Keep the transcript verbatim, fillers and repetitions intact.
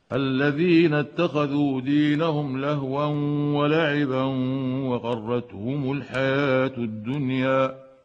الذين اتخذوا دينهم لهوا ولعبا وغرتهم الحياة الدنيا